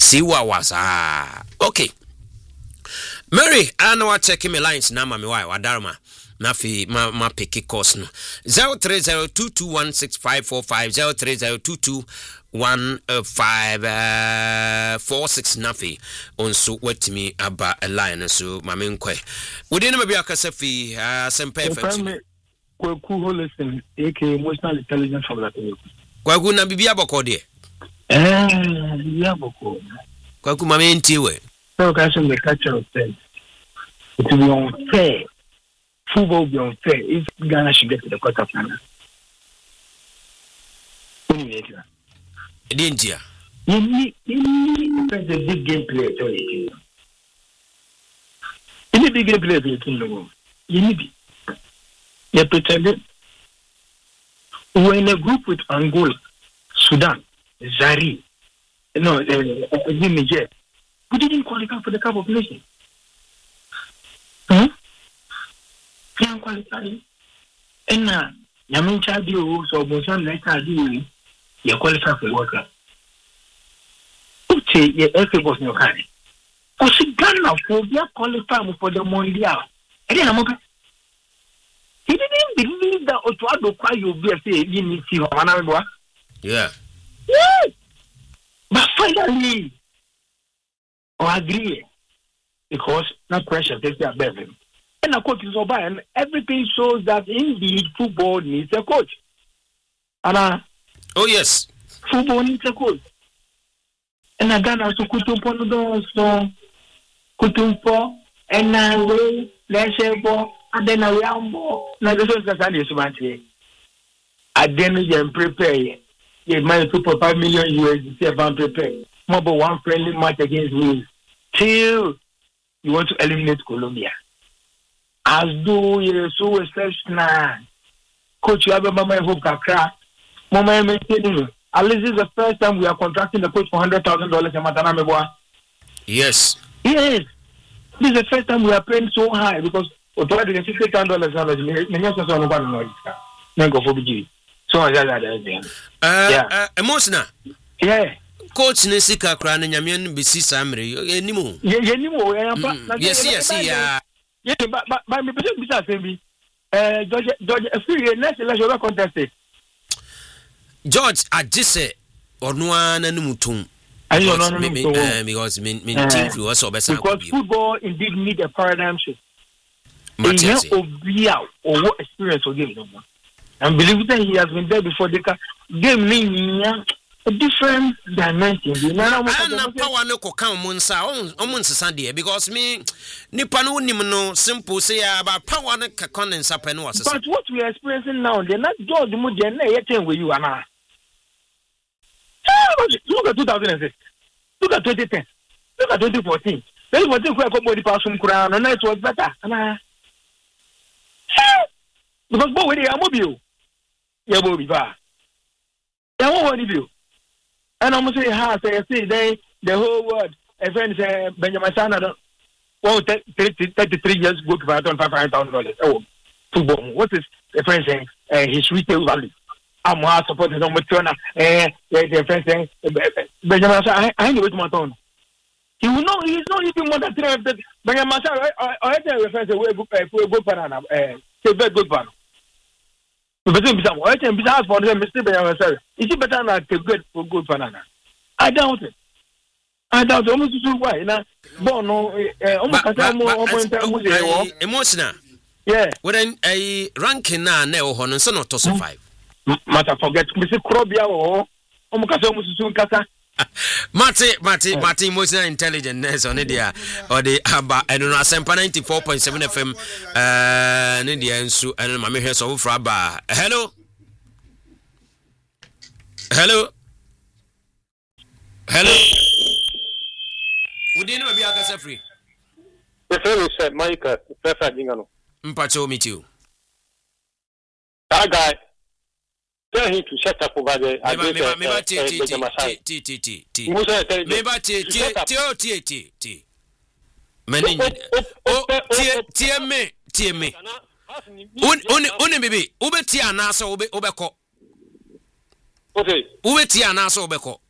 siwa wasa okay Mary I know what checking my lines na mami why wadarma na fi ma pick course no 0302216545 03021546 nafi onso watimi aba a line so mami nkwe wodi na mabi akasa fi sempa FM Kwaku Holison aka emotional intelligence from that kwaku na bibia boko de bibia boko kwaku mami ntiwe so ka some culture of things it will be unfair football will be unfair if Ghana should get to the quarter final. India. You need a big game player to it. Any big game player to it. You need it. You pretended. We're in a group with Angola, Sudan, Zaire, Niger. We didn't qualify for the Cup of Nations. Can't qualify. And now, Yamin Chadi, so Bosan like Chadi, you qualify for the World Cup. Okay, you every was no carry. Because Ghana for their qualify for the Mondial. And then he didn't believe that Otuado Kwa you be a say you need to Managua. Yeah. Yeah. But finally, I agree. Because not pressure takes their better. And a coach is over, and everything shows that indeed football needs a coach. And oh yes, football needs a coach. And I got also Kutumpo, and now let's say, and then a rambo. Now the first Sunday is much. I didn't prepare. You might put $5 million USD about prepare. Mobile one friendly match against me. Till you want to eliminate Colombia. As though you're so exceptional. Coach, you have a mama hope crack. Mama maintaining. At least this is the first time we are contracting the coach for $100,000 in Matanameboa. Yes. Yes. This is the first time we are paying so high because we are doing $60,000. So yeah. Emotional. Yeah. Coach Nesika Kran Yamian Bisi Samri. Anymore. Yes. Yeah, but my business maybe George a few next election contested. George I just say or no one and mutum. Because team flew us over because football indeed need a paradigm shift. Yes, or what experience will give them. And believe that he has been there before they can game a different dimension. I'm not power no come Munsa on Sunday because me Nipano Nimno simple say about power no condens up and was. But what we are experiencing now, they're not George Mujan yet where you are now. Look at 2006, look at 2010, look at 2014. Then what if we have body pass from Crown and it was better. Because both with the mobile, you will be far. You won't you. And I'm say, say the whole world. A friend said, Benjamin Sana, 33 years go to $500,000. Oh, football. What is the friend saying? His retail value. I'm more supported on Matrona. The friend saying, Benjamin Sana, I know it's my tone. He will know he's not even more than 300. Benjamin Sana, I had a friend say, we're good banana. Say, very good banana. But I can be asked for them, Mr. Benjamin Sana. Is it better than a good banana? I doubt it. Almost why now. Bono, emotional. Yeah. When a ranking now, no honor, so not to 5. Matter forget, Mr. Krobia or almost soon Kata. Marty, emotional intelligence on India or the Abba and on Asempa 94.7 FM, India and Su and Mammy Hess of Fraba. Hello. Would you know be a free? The fellow said, Micah, Professor Dingano. Mpacho meet you. That guy, tell him to shut up over there. Ubeti anaso ubeko.